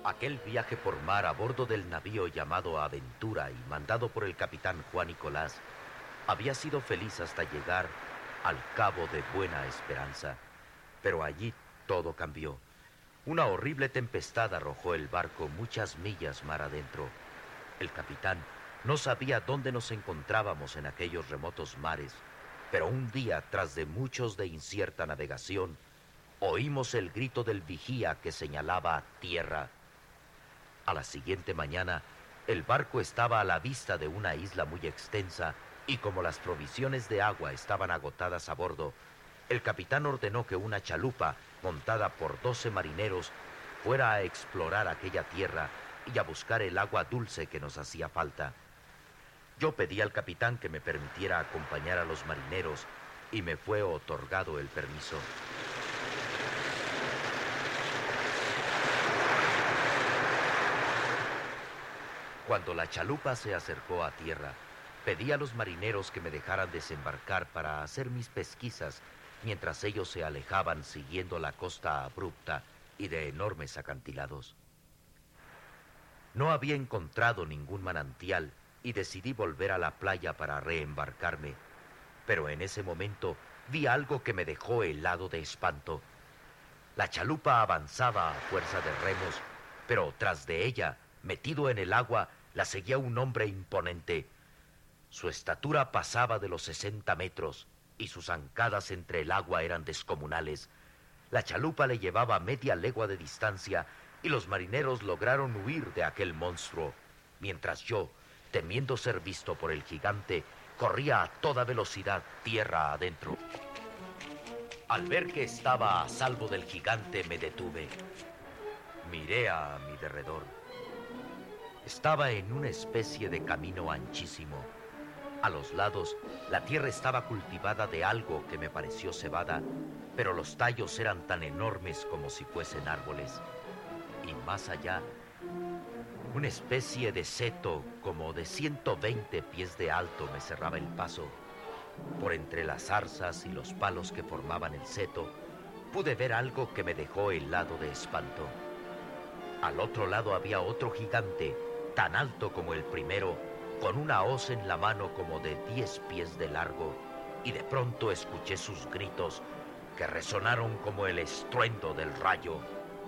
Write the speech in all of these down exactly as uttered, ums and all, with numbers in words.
Aquel viaje por mar a bordo del navío llamado Aventura y mandado por el capitán Juan Nicolás había sido feliz hasta llegar al Cabo de Buena Esperanza. Pero allí todo cambió. Una horrible tempestad arrojó el barco muchas millas mar adentro. El capitán no sabía dónde nos encontrábamos en aquellos remotos mares, pero un día, tras de muchos de incierta navegación, oímos el grito del vigía que señalaba tierra. A la siguiente mañana, el barco estaba a la vista de una isla muy extensa y como las provisiones de agua estaban agotadas a bordo, el capitán ordenó que una chalupa, montada por doce marineros, fuera a explorar aquella tierra y a buscar el agua dulce que nos hacía falta. Yo pedí al capitán que me permitiera acompañar a los marineros y me fue otorgado el permiso. Cuando la chalupa se acercó a tierra, pedí a los marineros que me dejaran desembarcar para hacer mis pesquisas mientras ellos se alejaban siguiendo la costa abrupta y de enormes acantilados. No había encontrado ningún manantial y decidí volver a la playa para reembarcarme, pero en ese momento vi algo que me dejó helado de espanto. La chalupa avanzaba a fuerza de remos, pero tras de ella, metido en el agua, la seguía un hombre imponente. Su estatura pasaba de los sesenta metros y sus zancadas entre el agua eran descomunales. La chalupa le llevaba media legua de distancia y los marineros lograron huir de aquel monstruo, mientras yo, temiendo ser visto por el gigante, corría a toda velocidad tierra adentro. Al ver que estaba a salvo del gigante, me detuve. Miré a mi derredor. Estaba en una especie de camino anchísimo. A los lados, la tierra estaba cultivada de algo que me pareció cebada, pero los tallos eran tan enormes como si fuesen árboles. Y más allá, una especie de seto como de ciento veinte pies de alto me cerraba el paso. Por entre las zarzas y los palos que formaban el seto, pude ver algo que me dejó helado de espanto. Al otro lado había otro gigante, tan alto como el primero, con una hoz en la mano como de diez pies de largo, y de pronto escuché sus gritos que resonaron como el estruendo del rayo.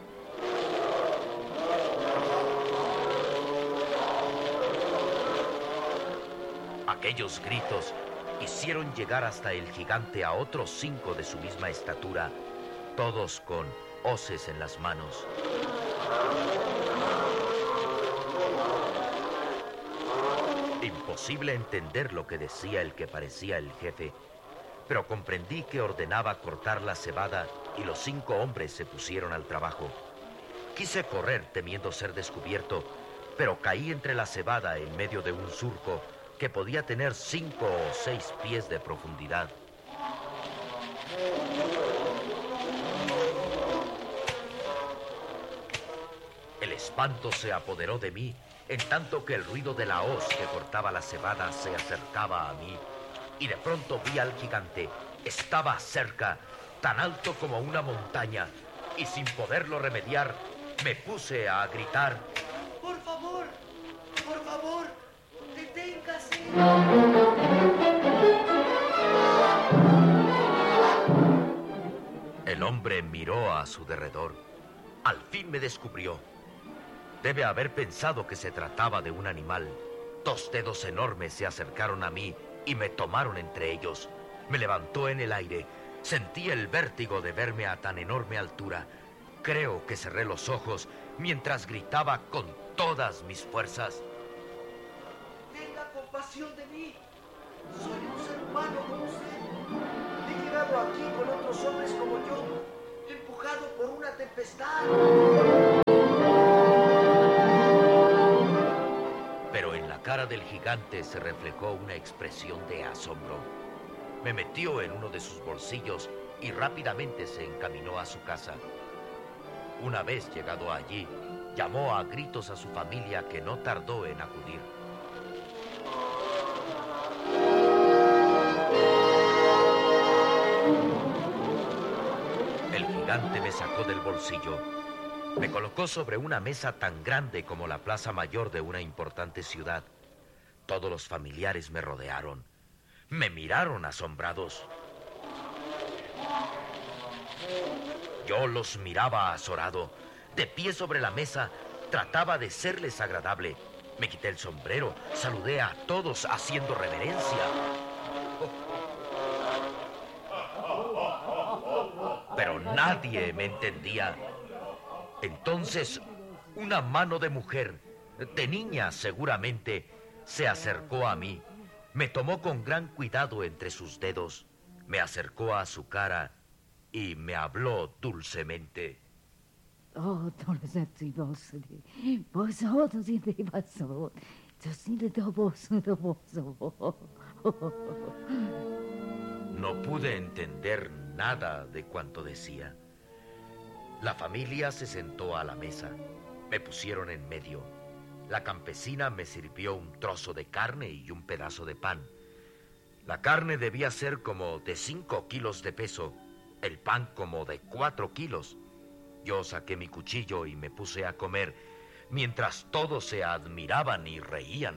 Aquellos gritos hicieron llegar hasta el gigante a otros cinco de su misma estatura, todos con hoces en las manos. Imposible entender lo que decía el que parecía el jefe, pero comprendí que ordenaba cortar la cebada y los cinco hombres se pusieron al trabajo. Quise correr temiendo ser descubierto, pero caí entre la cebada en medio de un surco que podía tener cinco o seis pies de profundidad. El espanto se apoderó de mí, en tanto que el ruido de la hoz que cortaba la cebada se acercaba a mí, y de pronto vi al gigante. Estaba cerca, tan alto como una montaña, y sin poderlo remediar, me puse a gritar: ¡Por favor! ¡Por favor! ¡Deténgase! El hombre miró a su derredor. Al fin me descubrió. Debe haber pensado que se trataba de un animal. Dos dedos enormes se acercaron a mí y me tomaron entre ellos. Me levantó en el aire. Sentí el vértigo de verme a tan enorme altura. Creo que cerré los ojos mientras gritaba con todas mis fuerzas: ¡Tenga compasión de mí! Soy un ser humano como usted. He llegado aquí con otros hombres como yo, empujado por una tempestad. Pero en la cara del gigante se reflejó una expresión de asombro. Me metió en uno de sus bolsillos y rápidamente se encaminó a su casa. Una vez llegado allí, llamó a gritos a su familia, que no tardó en acudir. El gigante me sacó del bolsillo Me colocó sobre una mesa tan grande como la plaza mayor de una importante ciudad. Todos los familiares me rodearon. Me miraron asombrados. Yo los miraba azorado. De pie sobre la mesa, trataba de serles agradable. Me quité el sombrero, saludé a todos haciendo reverencia. Pero nadie me entendía. Entonces, una mano de mujer, de niña seguramente, se acercó a mí. Me tomó con gran cuidado entre sus dedos, me acercó a su cara y me habló dulcemente. Oh, 돌아섰지 보스리 보소도 진짜 봤어 저 진짜 보소도 보소. No pude entender nada de cuanto decía. La familia se sentó a la mesa. Me pusieron en medio. La campesina me sirvió un trozo de carne y un pedazo de pan. La carne debía ser como de cinco kilos de peso, el pan como de cuatro kilos. Yo saqué mi cuchillo y me puse a comer, mientras todos se admiraban y reían.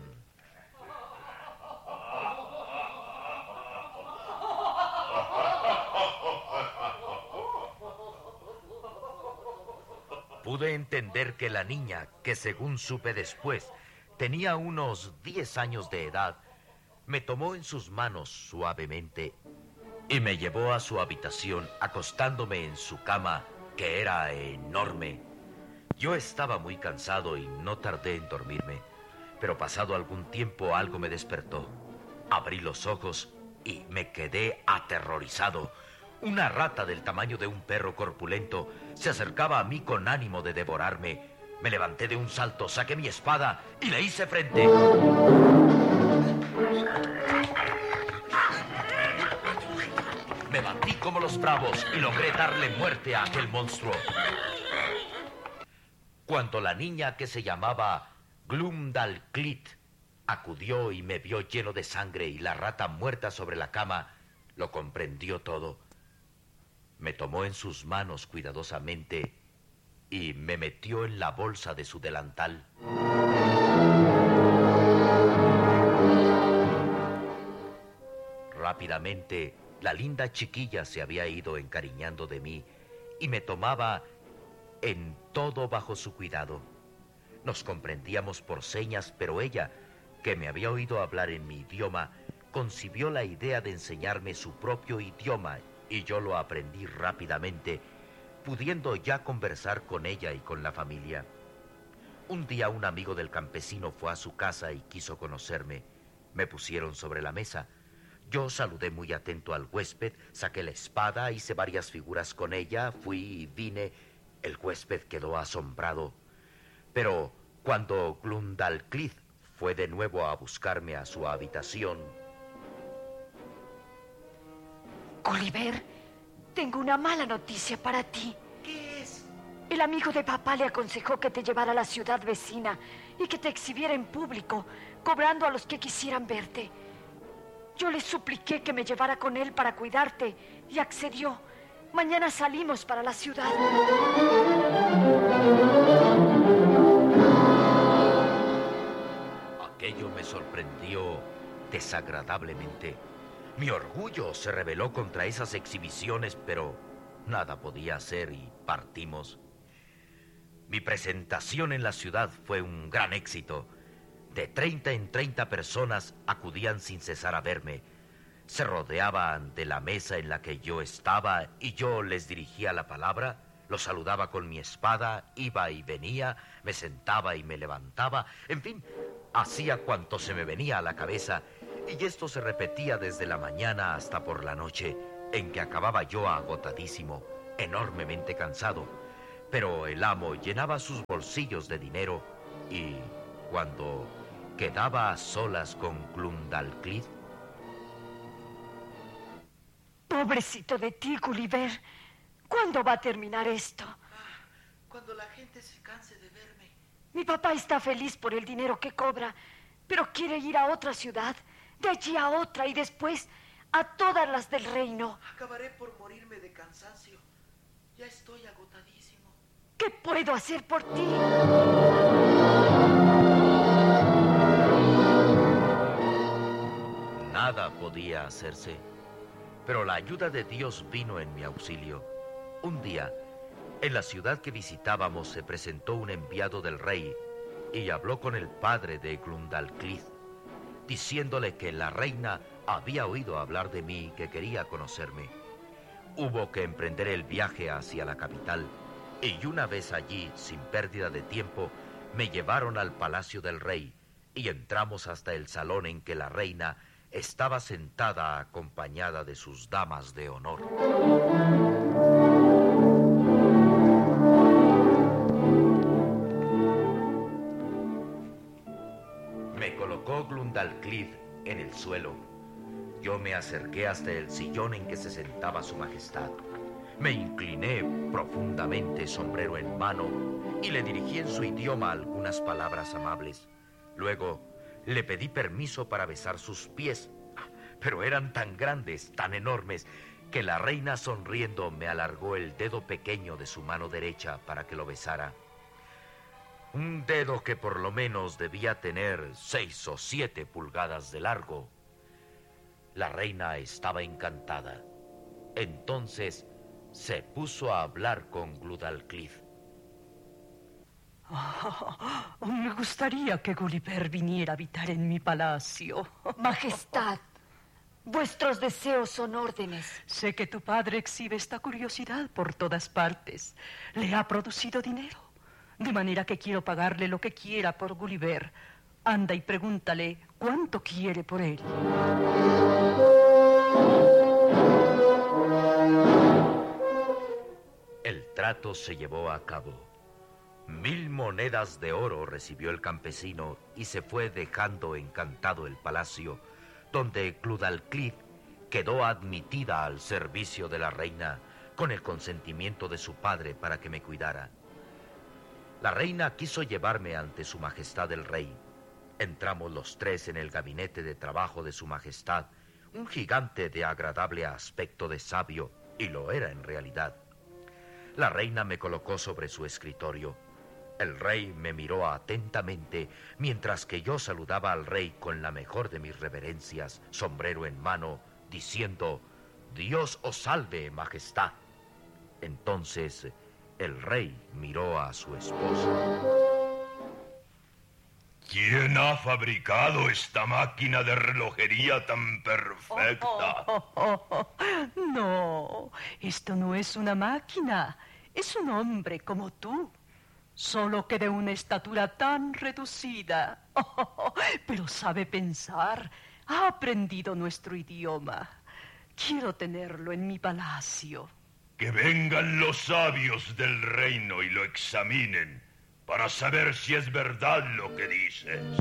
Pude entender que la niña, que según supe después, tenía unos diez años de edad, me tomó en sus manos suavemente y me llevó a su habitación, acostándome en su cama, que era enorme. Yo estaba muy cansado y no tardé en dormirme, pero pasado algún tiempo algo me despertó. Abrí los ojos y me quedé aterrorizado. Una rata del tamaño de un perro corpulento se acercaba a mí con ánimo de devorarme. Me levanté de un salto, saqué mi espada y le hice frente. Me batí como los bravos y logré darle muerte a aquel monstruo. Cuando la niña, que se llamaba Glumdalclitch, acudió y me vio lleno de sangre y la rata muerta sobre la cama, lo comprendió todo. Me tomó en sus manos cuidadosamente y me metió en la bolsa de su delantal. Rápidamente, la linda chiquilla se había ido encariñando de mí y me tomaba en todo bajo su cuidado. Nos comprendíamos por señas, pero ella, que me había oído hablar en mi idioma, concibió la idea de enseñarme su propio idioma y yo lo aprendí rápidamente, pudiendo ya conversar con ella y con la familia. Un día un amigo del campesino fue a su casa y quiso conocerme. Me pusieron sobre la mesa. Yo saludé muy atento al huésped, saqué la espada, hice varias figuras con ella, fui y vine. El huésped quedó asombrado. Pero cuando Glumdalclitch fue de nuevo a buscarme a su habitación... Gulliver, tengo una mala noticia para ti. ¿Qué es? El amigo de papá le aconsejó que te llevara a la ciudad vecina y que te exhibiera en público, cobrando a los que quisieran verte. Yo le supliqué que me llevara con él para cuidarte y accedió. Mañana salimos para la ciudad. Aquello me sorprendió desagradablemente. Mi orgullo se rebeló contra esas exhibiciones, pero nada podía hacer y partimos. Mi presentación en la ciudad fue un gran éxito. De treinta en treinta personas acudían sin cesar a verme. Se rodeaban de la mesa en la que yo estaba y yo les dirigía la palabra, los saludaba con mi espada, iba y venía, me sentaba y me levantaba, en fin, hacía cuanto se me venía a la cabeza. Y esto se repetía desde la mañana hasta por la noche, en que acababa yo agotadísimo, enormemente cansado. Pero el amo llenaba sus bolsillos de dinero y cuando quedaba a solas con Glumdalclitch... Pobrecito de ti, Gulliver. ¿Cuándo va a terminar esto? Ah, cuando la gente se canse de verme. Mi papá está feliz por el dinero que cobra, pero quiere ir a otra ciudad, de allí a otra y después a todas las del reino. Acabaré por morirme de cansancio. Ya estoy agotadísimo. ¿Qué puedo hacer por ti? Nada podía hacerse, pero la ayuda de Dios vino en mi auxilio. Un día, en la ciudad que visitábamos, se presentó un enviado del rey y habló con el padre de Glundalclith, diciéndole que la reina había oído hablar de mí y que quería conocerme. Hubo que emprender el viaje hacia la capital, y una vez allí, sin pérdida de tiempo, me llevaron al palacio del rey y entramos hasta el salón en que la reina estaba sentada acompañada de sus damas de honor. Me colocó Glundalclith en el suelo. Yo me acerqué hasta el sillón en que se sentaba su majestad. Me incliné profundamente, sombrero en mano, y le dirigí en su idioma algunas palabras amables. Luego le pedí permiso para besar sus pies, pero eran tan grandes, tan enormes, que la reina, sonriendo, me alargó el dedo pequeño de su mano derecha para que lo besara. Un dedo que por lo menos debía tener seis o siete pulgadas de largo. La reina estaba encantada. Entonces se puso a hablar con Glundalclith. Oh, me gustaría que Gulliver viniera a habitar en mi palacio. Majestad, vuestros deseos son órdenes. Sé que tu padre exhibe esta curiosidad por todas partes. Le ha producido dinero, de manera que quiero pagarle lo que quiera por Gulliver. Anda y pregúntale cuánto quiere por él. El trato se llevó a cabo. Mil monedas de oro recibió el campesino y se fue dejando encantado el palacio, donde Glundalclith quedó admitida al servicio de la reina con el consentimiento de su padre para que me cuidara. La reina quiso llevarme ante su majestad el rey. Entramos los tres en el gabinete de trabajo de su majestad, un gigante de agradable aspecto de sabio, y lo era en realidad. La reina me colocó sobre su escritorio. El rey me miró atentamente, mientras que yo saludaba al rey con la mejor de mis reverencias, sombrero en mano, diciendo: «Dios os salve, majestad». Entonces el rey miró a su esposa. ¿Quién ha fabricado esta máquina de relojería tan perfecta? Oh, oh, oh, oh. No, esto no es una máquina. Es un hombre como tú, solo que de una estatura tan reducida. Oh, oh, oh. Pero sabe pensar. Ha aprendido nuestro idioma. Quiero tenerlo en mi palacio. Que vengan los sabios del reino y lo examinen, para saber si es verdad lo que dices.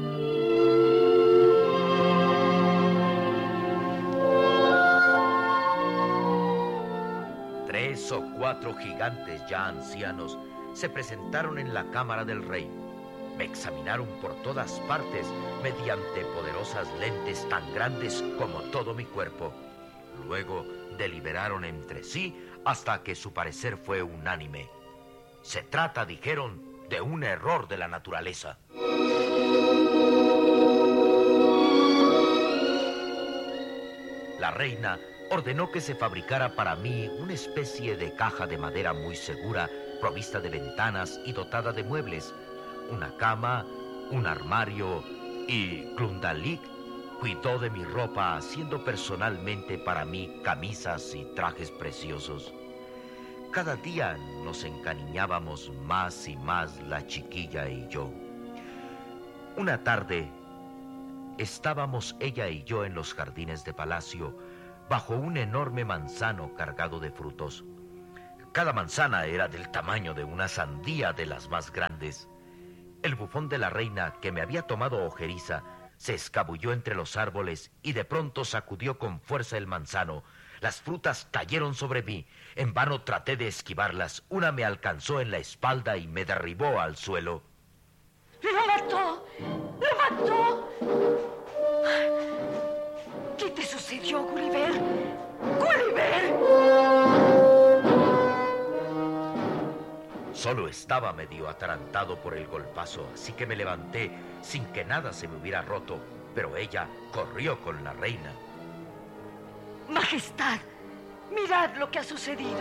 Tres o cuatro gigantes ya ancianos se presentaron en la cámara del rey. Me examinaron por todas partes mediante poderosas lentes tan grandes como todo mi cuerpo. Luego deliberaron entre sí hasta que su parecer fue unánime. Se trata, dijeron, de un error de la naturaleza. La reina ordenó que se fabricara para mí una especie de caja de madera muy segura, provista de ventanas y dotada de muebles, una cama, un armario, y Glundalclith cuidó de mi ropa, haciendo personalmente para mí camisas y trajes preciosos. Cada día nos encariñábamos más y más la chiquilla y yo. Una tarde estábamos ella y yo en los jardines de palacio, bajo un enorme manzano cargado de frutos. Cada manzana era del tamaño de una sandía de las más grandes. El bufón de la reina, que me había tomado ojeriza, se escabulló entre los árboles y de pronto sacudió con fuerza el manzano. Las frutas cayeron sobre mí. En vano traté de esquivarlas. Una me alcanzó en la espalda y me derribó al suelo. ¡Lo mató! ¡Lo mató! ¿Qué te sucedió, Gulliver? ¡Gulliver! Solo estaba medio atarantado por el golpazo, así que me levanté sin que nada se me hubiera roto, pero ella corrió con la reina. Majestad, mirad lo que ha sucedido.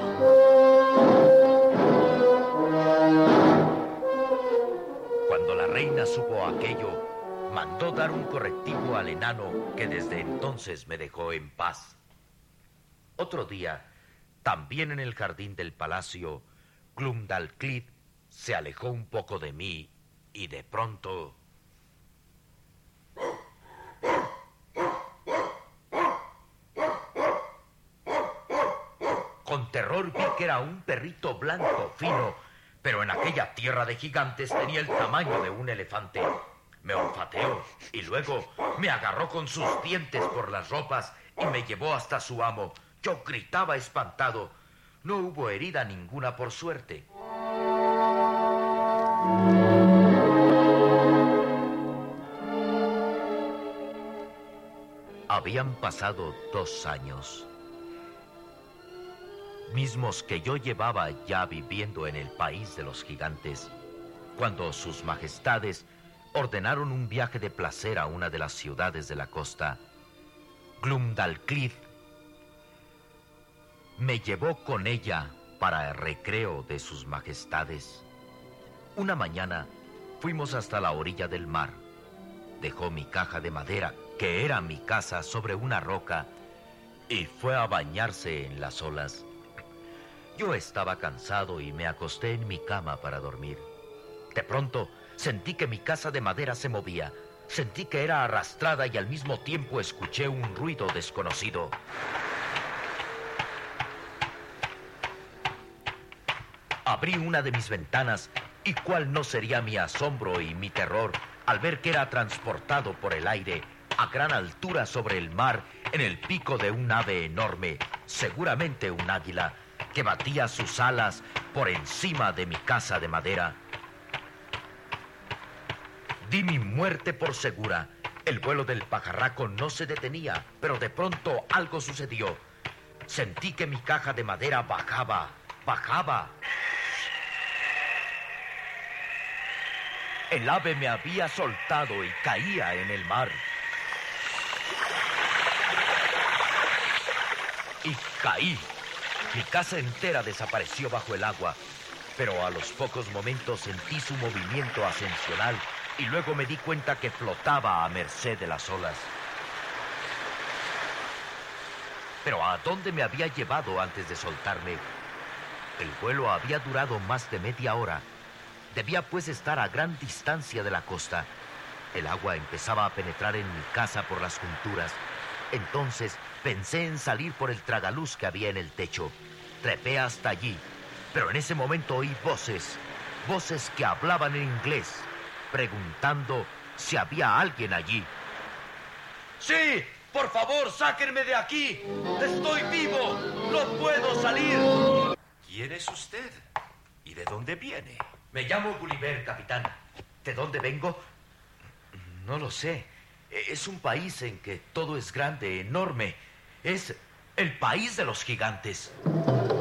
Cuando la reina supo aquello, mandó dar un correctivo al enano que desde entonces me dejó en paz. Otro día, también en el jardín del palacio, Glumdalclitch se alejó un poco de mí y de pronto... Con terror vi que era un perrito blanco fino, pero en aquella tierra de gigantes tenía el tamaño de un elefante. Me olfateó y luego me agarró con sus dientes por las ropas y me llevó hasta su amo. Yo gritaba espantado. No hubo herida ninguna por suerte. Habían pasado dos años, mismos que yo llevaba ya viviendo en el país de los gigantes, cuando sus majestades ordenaron un viaje de placer a una de las ciudades de la costa. Glumdalclitch me llevó con ella para el recreo de sus majestades. Una mañana fuimos hasta la orilla del mar. Dejó mi caja de madera, que era mi casa, sobre una roca y fue a bañarse en las olas. Yo estaba cansado y me acosté en mi cama para dormir. De pronto sentí que mi casa de madera se movía. Sentí que era arrastrada y al mismo tiempo escuché un ruido desconocido. Abrí una de mis ventanas y cuál no sería mi asombro y mi terror al ver que era transportado por el aire a gran altura sobre el mar en el pico de un ave enorme, seguramente un águila, que batía sus alas por encima de mi casa de madera. Di mi muerte por segura. El vuelo del pajarraco no se detenía, pero de pronto algo sucedió. Sentí que mi caja de madera bajaba, bajaba. El ave me había soltado y caía en el mar. Y caí. Mi casa entera desapareció bajo el agua, pero a los pocos momentos sentí su movimiento ascensional y luego me di cuenta que flotaba a merced de las olas. Pero ¿a dónde me había llevado antes de soltarme? El vuelo había durado más de media hora. Debía pues estar a gran distancia de la costa. El agua empezaba a penetrar en mi casa por las junturas. Entonces pensé en salir por el tragaluz que había en el techo. Trepé hasta allí, pero en ese momento oí voces, voces que hablaban en inglés, preguntando si había alguien allí. ¡Sí! ¡Por favor, sáquenme de aquí! ¡Estoy vivo! ¡No puedo salir! ¿Quién es usted? ¿Y de dónde viene? Me llamo Gulliver, capitán. ¿De dónde vengo? No lo sé. Es un país en que todo es grande, enorme. Es el país de los gigantes.